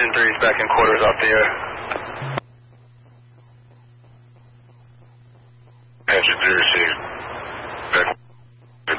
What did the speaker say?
Engine 3 is back in quarters off the air. Engine 3 received.